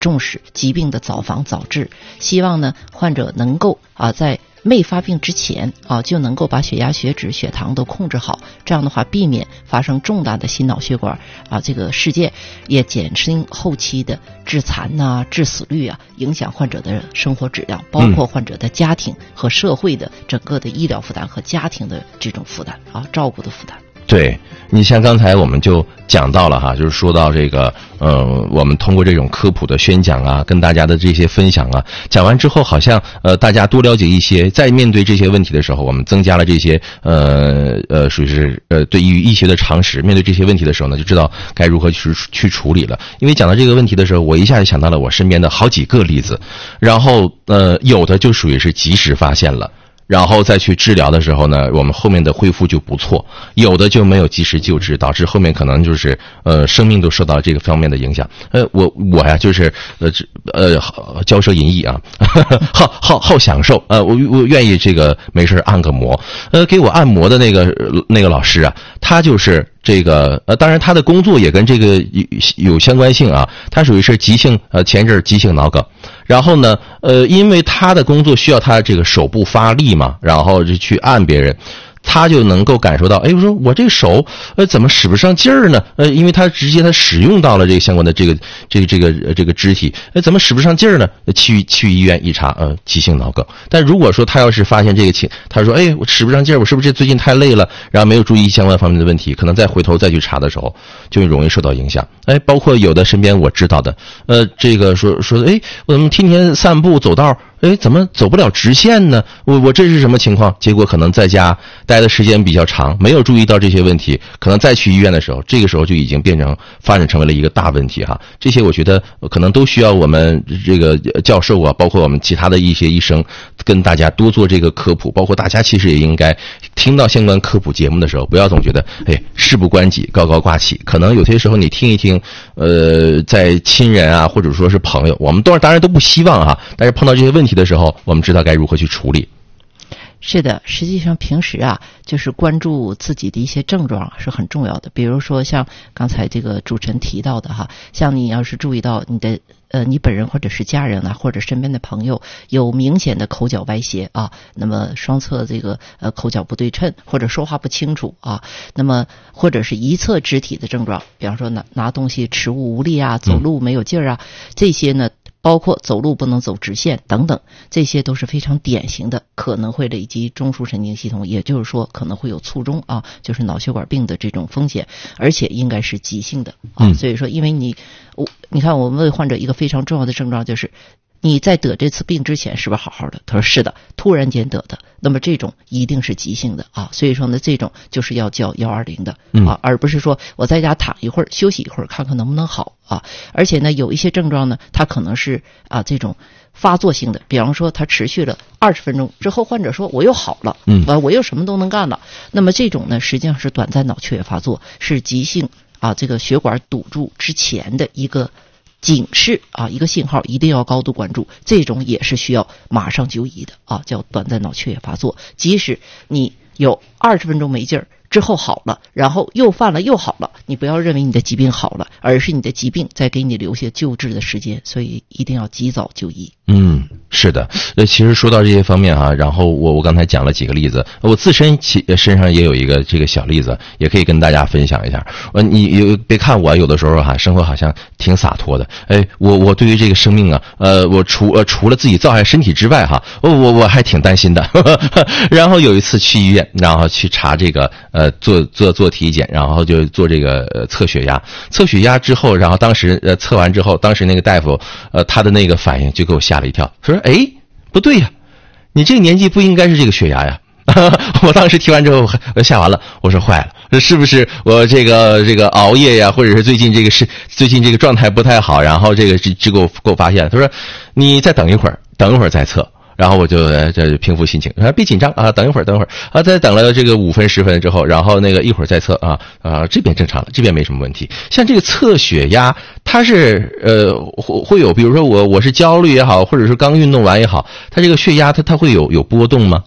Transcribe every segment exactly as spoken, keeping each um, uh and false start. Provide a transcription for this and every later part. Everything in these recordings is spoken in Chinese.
重视疾病的早防早治，希望呢患者能够啊在没发病之前啊就能够把血压、血脂、血糖都控制好，这样的话避免发生重大的心脑血管啊这个事件，也减轻后期的致残呐、啊、致死率啊，影响患者的生活质量，包括患者的家庭和社会的整个的医疗负担和家庭的这种负担啊，照顾的负担。 对，你像刚才我们就讲到了哈，就是说到这个，呃，我们通过这种科普的宣讲啊，跟大家的这些分享啊，讲完之后，好像呃大家多了解一些，在面对这些问题的时候，我们增加了这些呃呃属于是呃对于医学的常识，面对这些问题的时候呢，就知道该如何去去处理了。因为讲到这个问题的时候，我一下就想到了我身边的好几个例子，然后呃有的就属于是及时发现了。然后再去治疗的时候呢，我们后面的恢复就不错，有的就没有及时救治，导致后面可能就是呃生命都受到这个方面的影响。呃，我我呀就是呃呃骄奢淫逸啊，好好好享受，呃我我愿意这个没事按个摩，呃给我按摩的那个那个老师啊，他就是这个呃当然他的工作也跟这个有有相关性啊，他属于是急性呃前阵急性脑梗。然后呢，呃，因为他的工作需要他这个手部发力嘛，然后就去按别人，他就能够感受到，哎，我说我这个手，呃，怎么使不上劲儿呢？呃，因为他直接他使用到了这个相关的这个这个这个呃这个肢体，呃，怎么使不上劲儿呢？去去医院一查，呃，急性脑梗。但如果说他要是发现这个情，他说，哎，我使不上劲儿，我是不是最近太累了？然后没有注意相关方面的问题，可能再回头再去查的时候，就容易受到影响。哎，包括有的身边我知道的，呃，这个说说，哎，我们天天散步走道。哎，怎么走不了直线呢？我我这是什么情况？结果可能在家待的时间比较长，没有注意到这些问题，可能再去医院的时候，这个时候就已经变成发展成为了一个大问题哈。这些我觉得可能都需要我们这个教授啊，包括我们其他的一些医生跟大家多做这个科普，包括大家其实也应该听到相关科普节目的时候，不要总觉得哎事不关己高高挂起，可能有些时候你听一听，呃，在亲人啊或者说是朋友，我们都当然都不希望啊，但是碰到这些问题的时候，我们知道该如何去处理。 是的，实际上平时啊，就是关注自己的一些症状是很重要的。比如说像刚才这个主持人提到的哈，像你要是注意到你的呃你本人或者是家人啊，或者身边的朋友有明显的口角歪斜啊，那么双侧这个呃口角不对称，或者说话不清楚啊，那么或者是一侧肢体的症状，比方说拿拿东西持物无力啊，走路没有劲儿啊，嗯、这些呢。包括走路不能走直线等等，这些都是非常典型的，可能会累积中枢神经系统，也就是说可能会有卒中啊，就是脑血管病的这种风险，而且应该是急性的啊。嗯、所以说，因为你，我你看，我们为患者一个非常重要的症状就是。你在得这次病之前是不是好好的？他说是的，突然间得的，那么这种一定是急性的啊，所以说呢，这种就是要叫一二零的啊，而不是说我在家躺一会儿休息一会儿看看能不能好啊。而且呢，有一些症状呢，它可能是啊这种发作性的，比方说它持续了二十分钟之后，患者说我又好了，嗯，啊我又什么都能干了，那么这种呢实际上是短暂脑缺血发作，是急性啊这个血管堵住之前的一个。警示啊，一个信号一定要高度关注，这种也是需要马上就医的啊，叫短暂脑缺血发作。即使你有二十分钟没劲儿之后好了，然后又犯了又好了，你不要认为你的疾病好了，而是你的疾病在给你留下救治的时间，所以一定要及早就医。 嗯，是的。呃，其实说到这些方面哈，然后我我刚才讲了几个例子，我自身其身上也有一个这个小例子，也可以跟大家分享一下。呃，你有别看我有的时候哈，生活好像挺洒脱的。哎，我我对于这个生命啊，呃，我除呃除了自己造害身体之外哈，我我我还挺担心的。呵呵然后有一次去医院，然后去查这个呃做做做体检，然后就做这个呃测血压，测血压之后，然后当时呃测完之后，当时那个大夫呃他的那个反应就给我吓了一跳，说哎不对呀，你这个年纪不应该是这个血压呀。我当时听完之后吓完了，我说坏了，是不是我这个这个熬夜呀，或者是最近这个是最近这个状态不太好，然后这个就就给我给我发现，他说你再等一会儿，等一会儿再测。然后我就这平复心情，啊，别紧张啊，等一会儿，等一会儿啊，再等了这个五分十分之后，然后那个一会儿再测啊啊，这边正常了，这边没什么问题。像这个测血压，它是呃会会有，比如说我我是焦虑也好，或者是刚运动完也好，它这个血压它它会有有波动吗？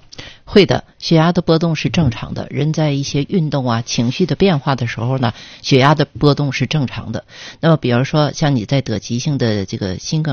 会的，血压的波动是正常的。人在一些运动啊、情绪的变化的时候呢，血压的波动是正常的。那么，比如说像你在得急性的这个心梗